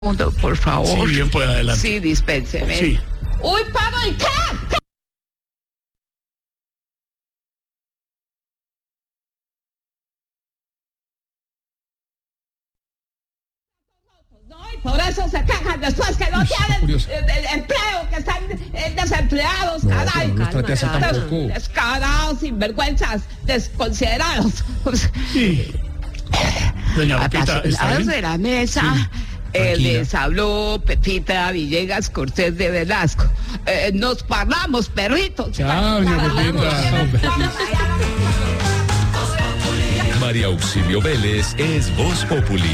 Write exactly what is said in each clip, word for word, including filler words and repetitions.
Mundo, por favor. Sí, bien, pues adelante. Sí, dispénseme. Sí. ¡Uy, Pablo, ¿y qué? ¿Qué? No, y por eso se quejan después que no tienen eh, eh, empleo, que están eh, desempleados, No, caray. pero no los trate así Calma, tampoco. Descarados, sinvergüenzas, desconsiderados. Sí. Doña Lupita, A ¿está bien? de la mesa. Sí. Eh, Tranquila. les habló Pepita Villegas Cortés de Velasco. Eh, nos paramos, perritos. Chao, doña Pepita. María Auxilio Vélez es Voz Populi.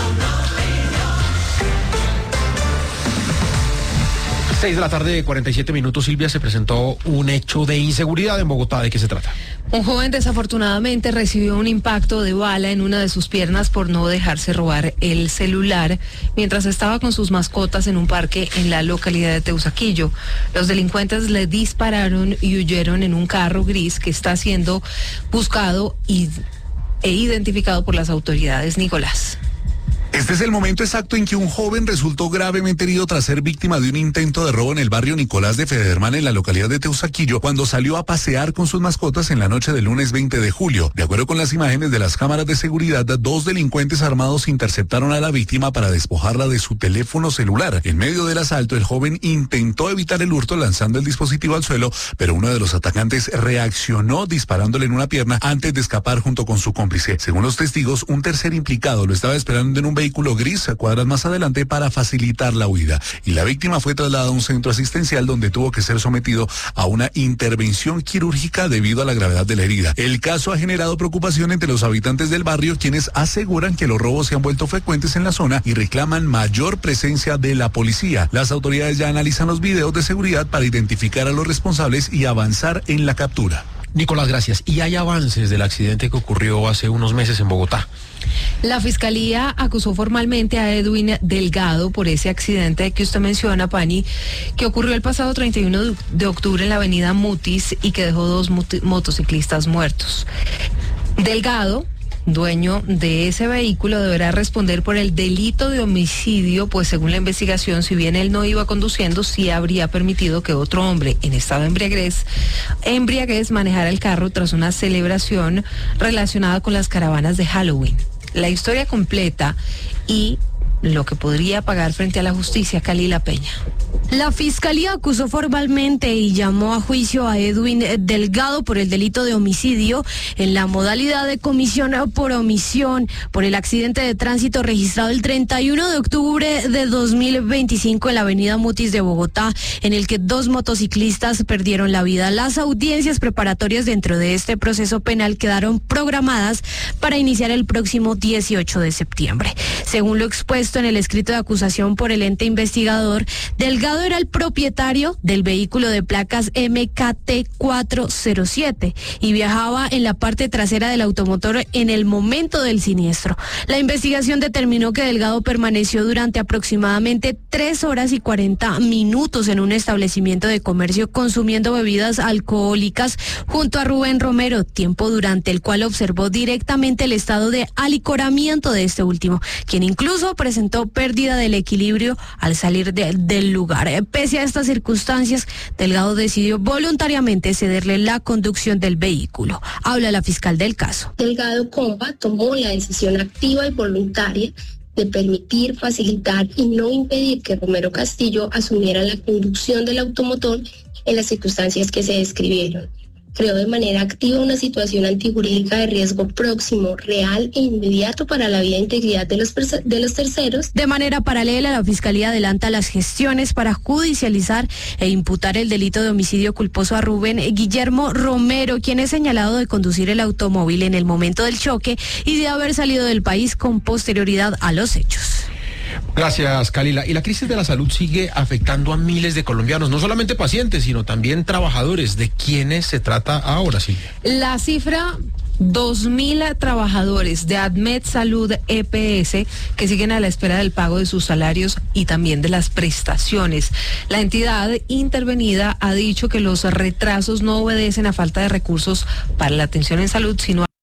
seis de la tarde, cuarenta y siete minutos, Silvia, se presentó un hecho de inseguridad en Bogotá. ¿De qué se trata? Un joven desafortunadamente recibió un impacto de bala en una de sus piernas por no dejarse robar el celular mientras estaba con sus mascotas en un parque en la localidad de Teusaquillo. Los delincuentes le dispararon y huyeron en un carro gris que está siendo buscado y, e identificado por las autoridades. Nicolás. Este es el momento exacto en que un joven resultó gravemente herido tras ser víctima de un intento de robo en el barrio Nicolás de Federman en la localidad de Teusaquillo cuando salió a pasear con sus mascotas en la noche del lunes veinte de julio. De acuerdo con las imágenes de las cámaras de seguridad, dos delincuentes armados interceptaron a la víctima para despojarla de su teléfono celular. En medio del asalto, el joven intentó evitar el hurto lanzando el dispositivo al suelo, pero uno de los atacantes reaccionó disparándole en una pierna antes de escapar junto con su cómplice. Según los testigos, un tercer implicado lo estaba esperando en un vehículo vehículo gris a cuadras más adelante para facilitar la huida, y la víctima fue trasladada a un centro asistencial donde tuvo que ser sometido a una intervención quirúrgica debido a la gravedad de la herida. El caso ha generado preocupación entre los habitantes del barrio, quienes aseguran que los robos se han vuelto frecuentes en la zona y reclaman mayor presencia de la policía. Las autoridades ya analizan los videos de seguridad para identificar a los responsables y avanzar en la captura. Nicolás, gracias. ¿Y hay avances del accidente que ocurrió hace unos meses en Bogotá? La fiscalía acusó formalmente a Edwin Delgado por ese accidente que usted menciona, Pani, que ocurrió el pasado treinta y uno de octubre en la avenida Mutis y que dejó dos mot- motociclistas muertos. Delgado, dueño de ese vehículo, deberá responder por el delito de homicidio, pues según la investigación, si bien él no iba conduciendo, sí habría permitido que otro hombre en estado de embriaguez, embriaguez manejara el carro tras una celebración relacionada con las caravanas de Halloween. La historia completa y lo que podría pagar frente a la justicia, Kalila Peña. La fiscalía acusó formalmente y llamó a juicio a Edwin Delgado por el delito de homicidio en la modalidad de comisión por omisión por el accidente de tránsito registrado el treinta y uno de octubre de dos mil veinticinco en la avenida Mutis de Bogotá, en el que dos motociclistas perdieron la vida. Las audiencias preparatorias dentro de este proceso penal quedaron programadas para iniciar el próximo dieciocho de septiembre. Según lo expuesto en el escrito de acusación por el ente investigador, Delgado era el propietario del vehículo de placas M K T cuatrocientos siete y viajaba en la parte trasera del automotor en el momento del siniestro. La investigación determinó que Delgado permaneció durante aproximadamente tres horas y cuarenta minutos en un establecimiento de comercio consumiendo bebidas alcohólicas junto a Rubén Romero, tiempo durante el cual observó directamente el estado de alicoramiento de este último, quien incluso presentó pérdida del equilibrio al salir de, del lugar. Pese a estas circunstancias, Delgado decidió voluntariamente cederle la conducción del vehículo. Habla la fiscal del caso. Delgado Compa tomó la decisión activa y voluntaria de permitir, facilitar y no impedir que Romero Castillo asumiera la conducción del automotor en las circunstancias que se describieron. Creó de manera activa una situación antijurídica de riesgo próximo, real e inmediato para la vida e integridad de los, de los terceros. De manera paralela, la Fiscalía adelanta las gestiones para judicializar e imputar el delito de homicidio culposo a Rubén Guillermo Romero, quien es señalado de conducir el automóvil en el momento del choque y de haber salido del país con posterioridad a los hechos. Gracias, Kalila. Y la crisis de la salud sigue afectando a miles de colombianos, no solamente pacientes, sino también trabajadores. ¿De quiénes se trata ahora, Silvia? La cifra, dos mil trabajadores de ADMED Salud E P S que siguen a la espera del pago de sus salarios y también de las prestaciones. La entidad intervenida ha dicho que los retrasos no obedecen a falta de recursos para la atención en salud, sino a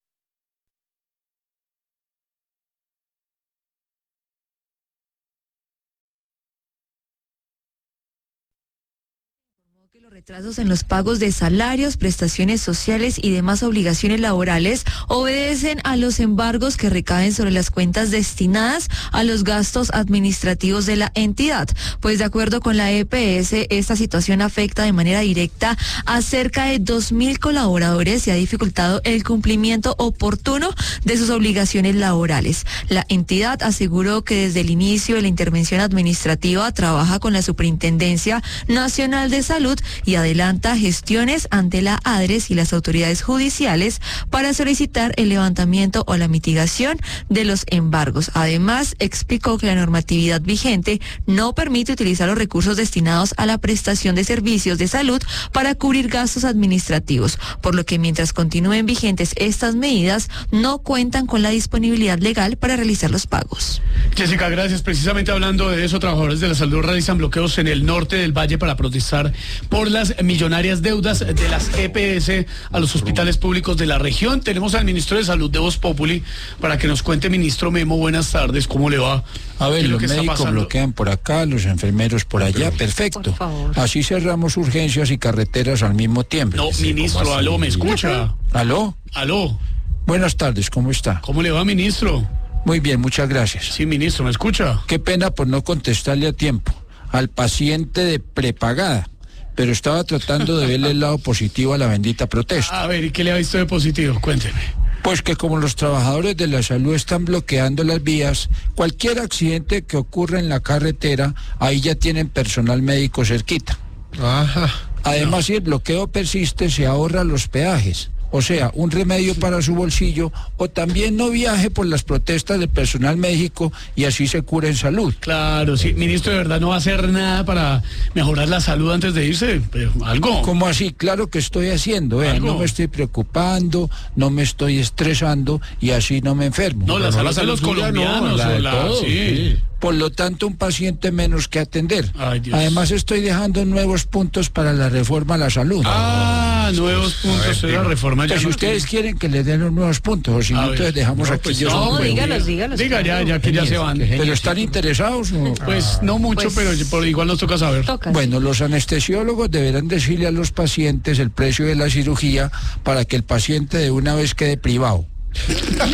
Los retrasos en los pagos de salarios, prestaciones sociales y demás obligaciones laborales obedecen a los embargos que recaen sobre las cuentas destinadas a los gastos administrativos de la entidad. Pues de acuerdo con la E P S, esta situación afecta de manera directa a cerca de dos mil colaboradores y ha dificultado el cumplimiento oportuno de sus obligaciones laborales. La entidad aseguró que desde el inicio de la intervención administrativa trabaja con la Superintendencia Nacional de Salud y adelanta gestiones ante la ADRES y las autoridades judiciales para solicitar el levantamiento o la mitigación de los embargos. Además, explicó que la normatividad vigente no permite utilizar los recursos destinados a la prestación de servicios de salud para cubrir gastos administrativos, por lo que mientras continúen vigentes estas medidas, no cuentan con la disponibilidad legal para realizar los pagos. Jessica, gracias. Precisamente hablando de eso, trabajadores de la salud realizan bloqueos en el norte del Valle para protestar por las millonarias deudas de las E P S a los hospitales públicos de la región. Tenemos al ministro de Salud de Voz Populi para que nos cuente. Ministro Memo, buenas tardes, ¿cómo le va? A ver, los médicos bloquean por acá, los enfermeros por allá, perfecto. Así cerramos urgencias y carreteras al mismo tiempo. No, ministro, aló, ¿me escucha? ¿Aló? Aló. Buenas tardes, ¿cómo está? ¿Cómo le va, ministro? Muy bien, muchas gracias. Sí, ministro, ¿me escucha? Qué pena por no contestarle a tiempo al paciente de prepagada, pero estaba tratando de verle el lado positivo a la bendita protesta. A ver, ¿y qué le ha visto de positivo? Cuénteme. Pues que como los trabajadores de la salud están bloqueando las vías, cualquier accidente que ocurra en la carretera, ahí ya tienen personal médico cerquita. Ajá. Además, no. si el bloqueo persiste, se ahorra los peajes. O sea, un remedio para su bolsillo, o también no viaje por las protestas del personal médico y así se cura en salud. Claro, sí, ministro, de verdad no va a hacer nada para mejorar la salud antes de irse, pero algo. ¿Cómo así? Claro que estoy haciendo, ¿eh? No me estoy preocupando, no me estoy estresando y así no me enfermo. No, la no, salud, la salud de los colombianos, no, la de o la, todos, sí. sí. Por lo tanto, un paciente menos que atender. Ay, Dios. Además, estoy dejando nuevos puntos para la reforma a la salud. Ah, nuevos puntos de la reforma. Pues si ustedes quieren que les den los nuevos puntos, o si no, entonces dejamos no, aquí. pues yo no, no, dígalos, dígalos. Diga ya, ya que ya se van. ¿Pero están interesados? ¿No? Pues no mucho, Pues, pero por igual nos toca saber. Toca, Bueno, los anestesiólogos deberán decirle a los pacientes el precio de la cirugía para que el paciente de una vez quede privado. Está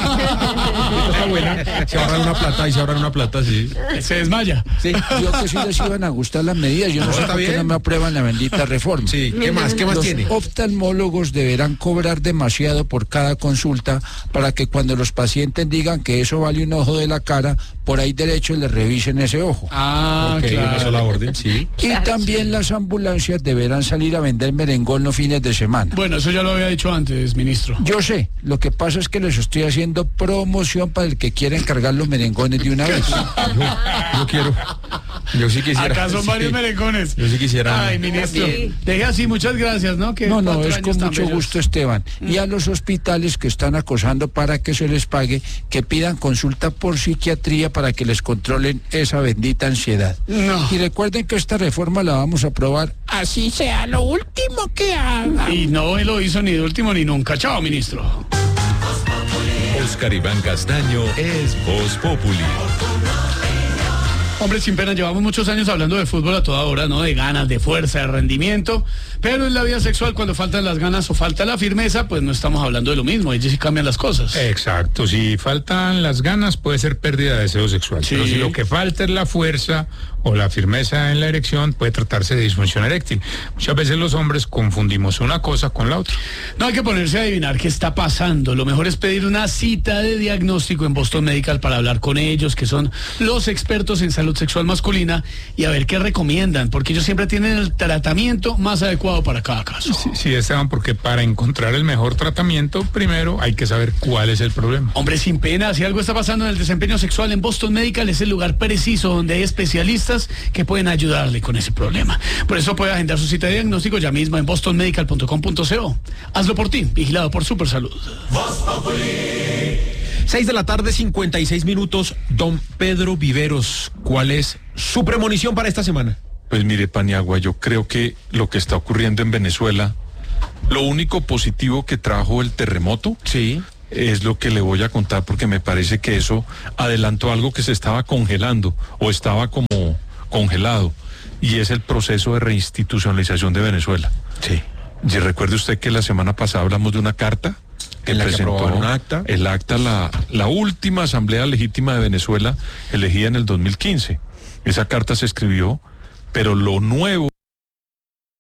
buena. Se ahorran una plata y se ahorran una plata, sí. Se desmaya. Sí. Yo que sí les iban a gustar las medidas, yo no, No, sé está por qué bien. no me aprueban la bendita reforma. Sí, ¿qué más? ¿Qué más Los tiene? oftalmólogos deberán cobrar demasiado por cada consulta para que cuando los pacientes digan que eso vale un ojo de la cara, por ahí derecho les revisen ese ojo. Ah, Ok, claro. una sola orden, sí. Y también las ambulancias deberán salir a vender merengón los fines de semana. Bueno, eso ya lo había dicho antes, ministro. Yo sé, lo que pasa es que les estoy haciendo promoción para el que quiera encargar los merengones de una vez. Yo, yo quiero. Yo sí quisiera. Acá son sí. varios merengones. Yo sí quisiera. Ay, ministro. Deje así, muchas gracias, ¿no? Que No, no, cuatro es años con tan mucho bellos. gusto, Esteban. Y a los hospitales que están acosando para que se les pague, que pidan consulta por psiquiatría para que les controlen esa bendita ansiedad. No. Y recuerden que esta reforma la vamos a aprobar, así sea lo último que haga. Y no lo hizo ni de último ni nunca. Chao, ministro. Oscar Iván Castaño es Voz Populi. Hombre, sin pena, llevamos muchos años hablando de fútbol a toda hora, ¿no? De ganas, de fuerza, de rendimiento. Pero en la vida sexual, cuando faltan las ganas o falta la firmeza, pues no estamos hablando de lo mismo. Ahí sí cambian las cosas. Exacto, si faltan las ganas puede ser pérdida de deseo sexual, Sí. pero si lo que falta es la fuerza o la firmeza en la erección, puede tratarse de disfunción eréctil. Muchas veces los hombres confundimos una cosa con la otra. No hay que ponerse a adivinar qué está pasando. Lo mejor es pedir una cita de diagnóstico en Boston Medical para hablar con ellos, que son los expertos en salud sexual masculina, y a ver qué recomiendan, porque ellos siempre tienen el tratamiento más adecuado para cada caso. Sí, sí, Esteban, porque para encontrar el mejor tratamiento, primero hay que saber cuál es el problema. Hombre, sin pena, si algo está pasando en el desempeño sexual, en Boston Medical es el lugar preciso donde hay especialistas que pueden ayudarle con ese problema. Por eso puede agendar su cita de diagnóstico ya mismo en boston medical punto com punto co. Hazlo por ti, vigilado por Supersalud. Seis de la tarde, cincuenta y seis minutos. Don Pedro Viveros, ¿cuál es su premonición para esta semana? Pues mire, Paniagua, yo creo que lo que está ocurriendo en Venezuela, lo único positivo que trajo el terremoto, sí, es lo que le voy a contar, porque me parece que eso adelantó algo que se estaba congelando o estaba como congelado. y es el proceso de reinstitucionalización de Venezuela. Sí. Y recuerde usted que la semana pasada hablamos de una carta que en la presentó que aprobaron acta. el acta, la, la última asamblea legítima de Venezuela, elegida en el dos mil quince. Esa carta se escribió, pero lo nuevo